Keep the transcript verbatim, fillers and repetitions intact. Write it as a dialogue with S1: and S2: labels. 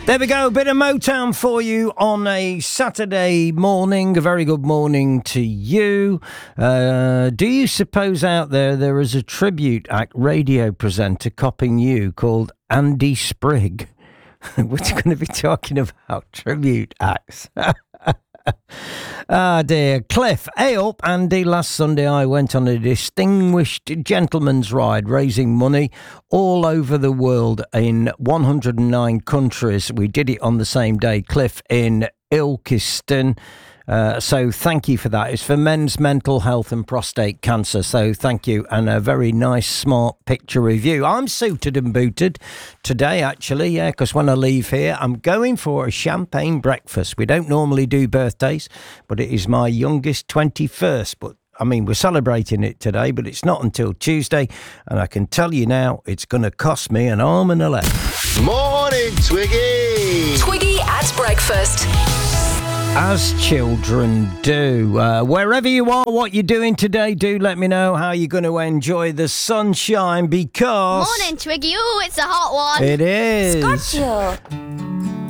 S1: There we go, a bit of Motown for you on a Saturday morning. A very good morning to you. Uh, do you suppose out there there is a tribute act radio presenter copying you called Andy Sprigg? We're going to be talking about tribute acts. Ah, dear. Cliff, hey up, Andy. Last Sunday I went on a distinguished gentleman's ride raising money all over the world in one hundred nine countries. We did it on the same day, Cliff, in Ilkeston. Uh, so thank you for that. It's for men's mental health and prostate cancer. So thank you. And a very nice, smart picture review. I'm suited and booted today, actually. Yeah, because when I leave here, I'm going for a champagne breakfast. We don't normally do birthdays, but it is my youngest twenty-first. But I mean, we're celebrating it today, but it's not until Tuesday. And I can tell you now, it's going to cost me an arm and a leg.
S2: Morning, Twiggy.
S3: Twiggy at breakfast.
S1: As children do. Uh, wherever you are, what you're doing today, do let me know how you're going to enjoy the sunshine because...
S4: Morning, Twiggy. Oh, it's a hot one.
S1: It is.
S4: Scorpio.